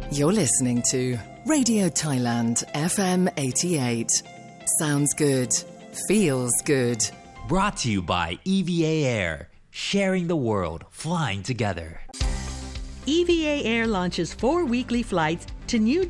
You're listening to Radio Thailand FM 88. Sounds good. Feels good. Brought to you by EVA Air. Sharing the world, flying together. EVA Air launches 4 weekly flights to new